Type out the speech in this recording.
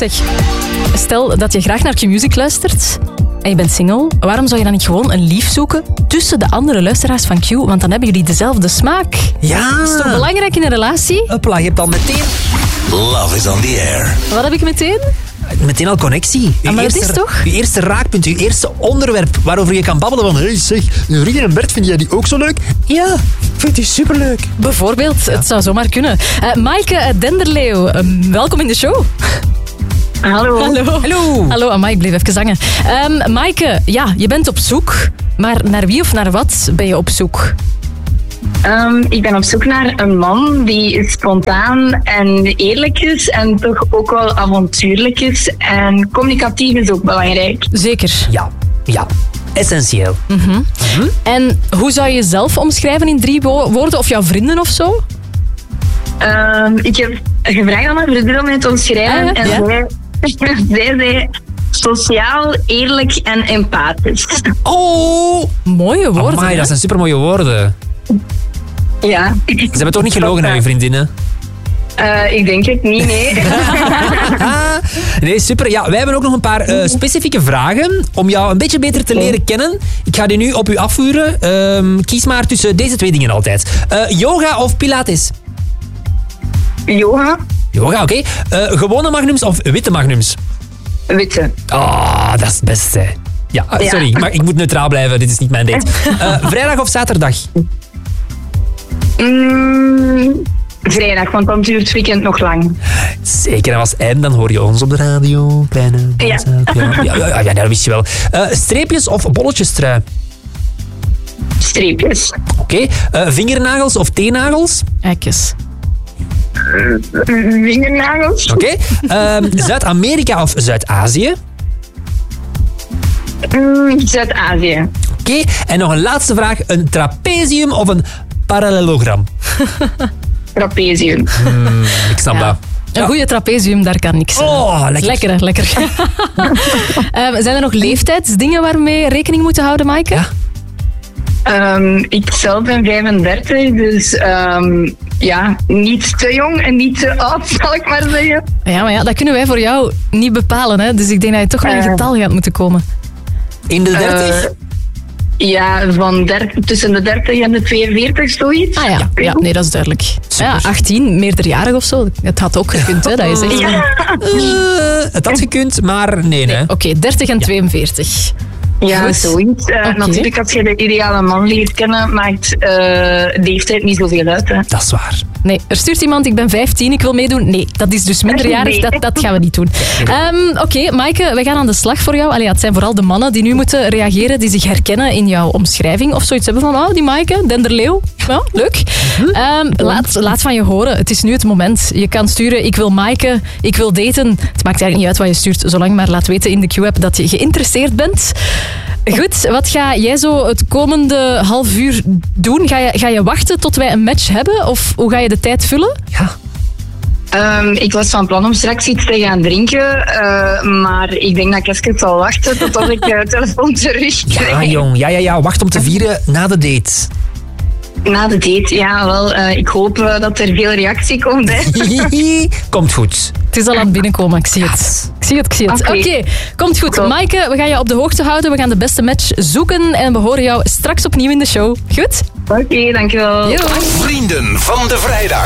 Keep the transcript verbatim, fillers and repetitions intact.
Zeg, stel dat je graag naar Q-Music luistert en je bent single. Waarom zou je dan niet gewoon een lief zoeken tussen de andere luisteraars van Q? Want dan hebben jullie dezelfde smaak. Ja. Dat is toch belangrijk in een relatie? Hopla, je hebt al meteen... Love is on the air. Wat heb ik meteen? Meteen al connectie. Uw Ah, maar dat eerste, is toch? Uw eerste raakpunt, uw eerste onderwerp waarover je kan babbelen van hey zeg, Rudy en Bert, vind jij die ook zo leuk? Ja, vind die superleuk. Bijvoorbeeld, het zou zomaar kunnen. Uh, Maaike uh, Denderleeuw, uh, welkom in de show. Hallo. Hallo. Hallo. Hallo, amai, ik bleef even zangen. Um, Maaike, ja, je bent op zoek. Maar naar wie of naar wat ben je op zoek? Um, ik ben op zoek naar een man die spontaan en eerlijk is en toch ook wel avontuurlijk is. En communicatief is ook belangrijk. Zeker. Ja, ja. Essentieel. Mm-hmm. Mm-hmm. En hoe zou je jezelf omschrijven in drie wo- woorden? Of jouw vrienden of zo? Um, ik heb gevraagd aan mijn vriendin om mij te omschrijven. Ah, ja. En Ja. zij, zij zei sociaal, eerlijk en empathisch. Oh! Mooie woorden. Amai, hè? dat zijn supermooie woorden. Ja. Ze hebben toch niet gelogen aan je vriendinnen? Uh, ik denk het niet, nee. Nee, super. Ja, wij hebben ook nog een paar uh, specifieke vragen om jou een beetje beter te leren kennen. Ik ga die nu op u afvuren. Um, kies maar tussen deze twee dingen altijd. Uh, yoga of pilates? Yoga, Yoga, oké. Okay. Uh, gewone magnums of witte magnums? witte. Ah, dat is het beste. Ja, uh, sorry, Ja. maar ik moet neutraal blijven. Dit is niet mijn date. Uh, vrijdag of zaterdag? Mm, vrijdag, want dan duurt het weekend nog lang. Zeker, en als en dan hoor je ons op de radio. Kleine Ja. ja. Ja, ja, ja, dat wist je wel. Uh, streepjes of bolletjestrui? Streepjes. Oké. Okay. Uh, vingernagels of teennagels? Kijk eens. Vingernagels. Oké. Okay. Um, Zuid-Amerika of Zuid-Azië? Mm, Zuid-Azië. Oké. Okay. En nog een laatste vraag. Een trapezium of een parallelogram? Trapezium. Hmm, ik snap Ja. dat. Een Ja. goede trapezium, daar kan niks. Oh, lekker. Lekker, hè, lekker. um, zijn er nog leeftijdsdingen waarmee je rekening moeten houden, Maaike? Ja. Um, ik zelf ben vijfendertig, dus um, ja, niet te jong en niet te oud, zal ik maar zeggen. Ja, maar ja, dat kunnen wij voor jou niet bepalen. Hè? Dus ik denk dat je toch met een Uh. getal gaat moeten komen. In de dertig? Uh, ja, van dertig, tussen de dertig en de tweeënveertig, zoiets. Ah ja, ja nee, dat is duidelijk. Ja, achttien, meerderjarig of zo. Het had ook gekund, hè, dat je zegt. Ja, Uh, het had gekund, maar nee, nee. Oké, okay, dertig en tweeënveertig. ja Goed. zoiets. Uh, Oké. Natuurlijk, als je de ideale man leert kennen, maakt uh, leeftijd niet zoveel uit. Hè. Dat is waar. Nee, er stuurt iemand, ik ben vijftien, ik wil meedoen. Nee, dat is dus minderjarig, Nee. dat, dat gaan we niet doen. Um, Oké, okay, Maaike, we gaan aan de slag voor jou. Allee, ja, het zijn vooral de mannen die nu moeten reageren, die zich herkennen in jouw omschrijving of zoiets hebben van, oh, die Maaike, Denderleeuw, ja, leuk. Um, laat, laat van je horen, het is nu het moment. Je kan sturen, ik wil Maaike, ik wil daten. Het maakt eigenlijk niet uit wat je stuurt, zolang maar laat weten in de Q-app dat je geïnteresseerd bent. Goed, wat ga jij zo het komende half uur doen? Ga je, ga je wachten tot wij een match hebben? Of hoe ga je de tijd vullen? Ja. Um, ik was van plan om straks iets te gaan drinken, uh, maar ik denk dat ik even zal wachten totdat ik de telefoon terug Ja, krijg. jong. Ja, ja, ja. Wacht om te vieren na de date. Na de date, ja wel. Uh, ik hoop uh, dat er veel reactie komt. Hè. Komt goed. Het is al aan het binnenkomen, ik zie het. Ik zie het, ik zie het. Oké, Oké. okay, komt goed. Top. Maaike, we gaan je op de hoogte houden. We gaan de beste match zoeken en we horen jou straks opnieuw in de show. Goed? Oké, okay, dankjewel. Yo. Vrienden van de vrijdag.